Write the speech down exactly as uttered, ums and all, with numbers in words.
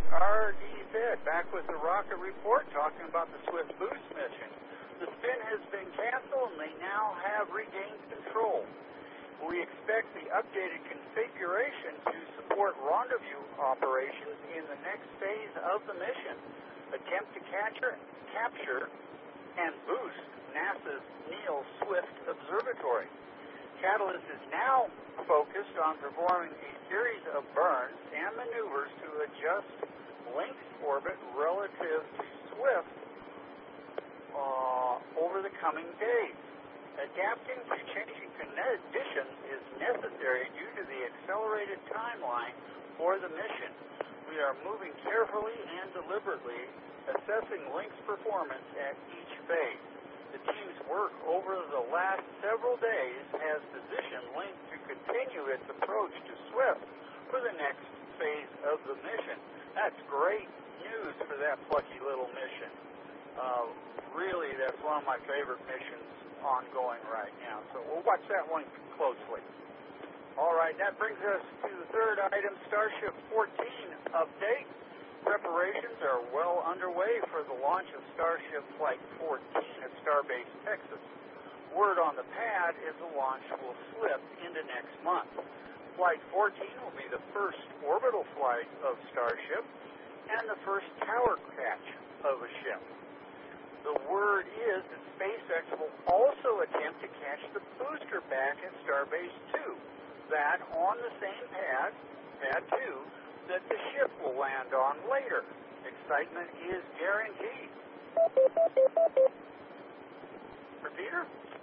R D Fed back with the rocket report talking about the Swift Boost mission. The spin has been canceled and they now have regained control. We expect the updated configuration to support rendezvous operations in the next phase of the mission. Attempt to capture, capture and boost NASA's Neil Swift Observatory. Catalyst is now focused on performing a series of burns and maneuvers to adjust Link's orbit relative to Swift uh, over the coming days. Adapting to changing conditions is necessary due to the accelerated timeline for the mission. We are moving carefully and deliberately, assessing Link's performance at each phase. The team's work over the last several days has positioned Link to continue its approach to Swift for the next phase of the mission. That's great news for that plucky little mission. Uh, really, that's one of my favorite missions ongoing right now. So we'll watch that one closely. All right, that brings us to the third item, Starship fourteen update. Preparations are well underway for the launch of Starship Flight fourteen at Starbase, Texas. Word on the pad is the launch will slip into next month. Flight fourteen will be the first orbital flight of Starship and the first tower catch of a ship. The word is that SpaceX will also attempt to catch the booster back at Starbase two. That on the same pad, pad two, that the ship will land on later. Excitement is guaranteed. Repeater?